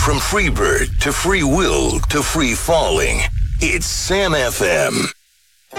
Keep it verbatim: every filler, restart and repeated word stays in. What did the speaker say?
From Freebird to Free Will to Free Falling, it's Sam F M.